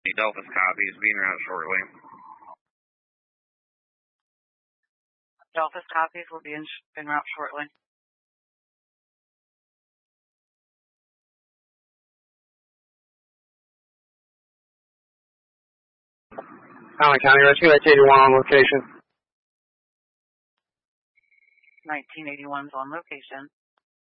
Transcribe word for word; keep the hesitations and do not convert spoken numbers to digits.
Delphus copies, being route shortly. Delphus copies will be in, in route shortly. Allen County Rescue, that's eighty-one on location. nineteen eighty-one's on location.